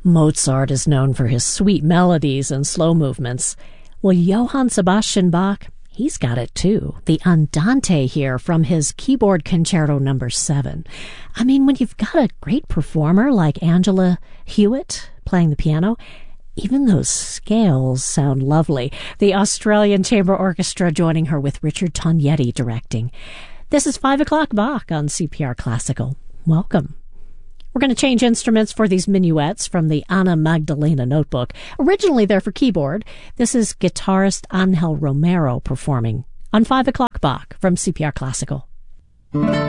Mozart is known for his sweet melodies and slow movements. Well, Johann Sebastian Bach, he's got it too. The Andante here from his Keyboard Concerto No. 7. I mean, when you've got a great performer like Angela Hewitt playing the piano, even those scales sound lovely. The Australian Chamber Orchestra joining her with Richard Tognetti directing. This is 5 o'clock Bach on CPR Classical. Welcome. We're going to change instruments for these minuets from the Anna Magdalena notebook. Originally they're for keyboard. This is guitarist Angel Romero performing on 5 o'clock Bach from CPR Classical.